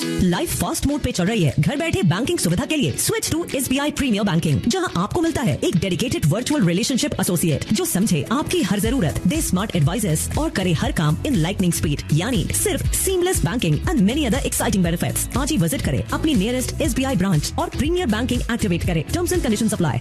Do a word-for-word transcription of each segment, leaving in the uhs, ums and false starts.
Life fast mode पे चल रही है। घर बैठे बैंकिंग सुविधा के लिए switch to SBI premiere banking, जहां आपको मिलता है एक डेडिकेटेड वर्चुअल रिलेशनशिप एसोसिएट जो समझे आपकी हर जरूरत, दे स्मार्ट एडवाइजेस और करे हर काम इन लाइटनिंग स्पीड, यानी सिर्फ seamless banking and many other exciting benefits. आज ही विजिट करें अपनी नियरेस्ट एसबीआई ब्रांच और प्रीमियर बैंकिंग एक्टिवेट करें। Terms and conditions apply.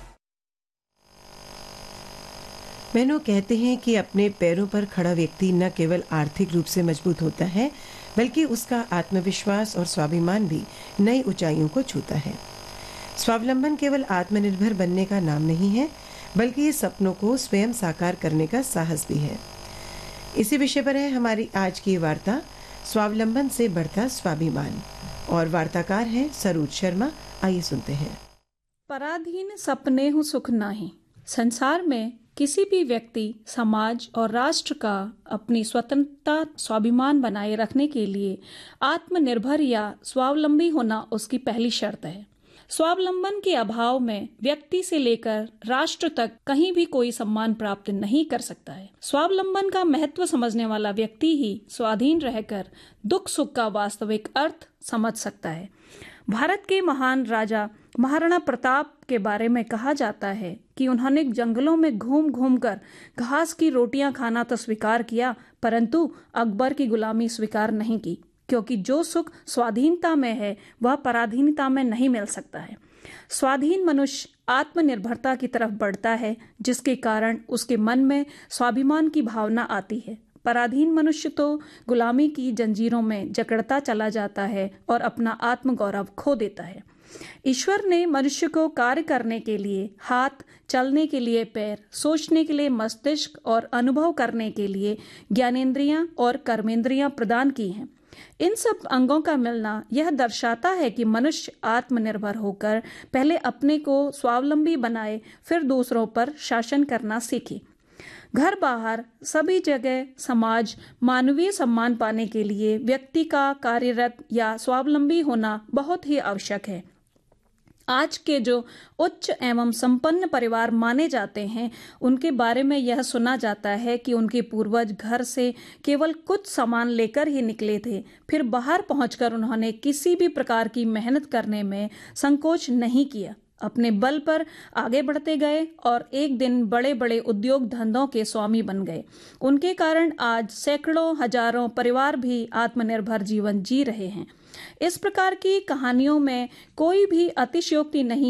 बहनों, कहते हैं कि अपने पैरों पर खड़ा व्यक्ति न केवल आर्थिक रूप से मजबूत होता है, बल्कि उसका आत्मविश्वास और स्वाभिमान भी नई ऊंचाइयों को छूता है। स्वावलंबन केवल आत्मनिर्भर बनने का नाम नहीं है, बल्कि ये सपनों को स्वयं साकार करने का साहस भी है। इसी विषय पर है हमारी आज की वार्ता, स्वावलंबन से बढ़ता स्वाभिमान, और वार्ताकार हैं सरोज शर्मा। आइए सुनते हैं। पराधीन सपने हूँ सुख नाही। संसार में किसी भी व्यक्ति, समाज और राष्ट्र का अपनी स्वतंत्रता, स्वाभिमान बनाए रखने के लिए आत्मनिर्भर या स्वावलंबी होना उसकी पहली शर्त है। स्वावलंबन के अभाव में व्यक्ति से लेकर राष्ट्र तक कहीं भी कोई सम्मान प्राप्त नहीं कर सकता है। स्वावलंबन का महत्व समझने वाला व्यक्ति ही स्वाधीन रहकर दुख सुख का वास्तविक अर्थ समझ सकता है। भारत के महान राजा महाराणा प्रताप के बारे में कहा जाता है कि उन्होंने जंगलों में घूम घूम कर घास की रोटियां खाना तो स्वीकार किया, परंतु अकबर की गुलामी स्वीकार नहीं की, क्योंकि जो सुख स्वाधीनता में है वह पराधीनता में नहीं मिल सकता है। स्वाधीन मनुष्य आत्मनिर्भरता की तरफ बढ़ता है, जिसके कारण उसके मन में स्वाभिमान की भावना आती है। पराधीन मनुष्य तो गुलामी की जंजीरों में जकड़ता चला जाता है और अपना आत्मगौरव खो देता है। ईश्वर ने मनुष्य को कार्य करने के लिए हाथ, चलने के लिए पैर, सोचने के लिए मस्तिष्क और अनुभव करने के लिए ज्ञानेंद्रियां और कर्मेंद्रियां प्रदान की हैं। इन सब अंगों का मिलना यह दर्शाता है कि मनुष्य आत्मनिर्भर होकर पहले अपने को स्वावलंबी बनाए, फिर दूसरों पर शासन करना सीखे। घर बाहर सभी जगह समाज मानवीय सम्मान पाने के लिए व्यक्ति का कार्यरत या स्वावलंबी होना बहुत ही आवश्यक है। आज के जो उच्च एवं संपन्न परिवार माने जाते हैं, उनके बारे में यह सुना जाता है कि उनके पूर्वज घर से केवल कुछ सामान लेकर ही निकले थे, फिर बाहर पहुंचकर उन्होंने किसी भी प्रकार की मेहनत करने में संकोच नहीं किया। अपने बल पर आगे बढ़ते गए और एक दिन बड़े बड़े उद्योग धंधों के स्वामी बन गए। उनके कारण आज सैकड़ों हजारों परिवार भी आत्मनिर्भर जीवन जी रहे हैं। इस प्रकार की कहानियों में कोई भी अतिशयोक्ति नहीं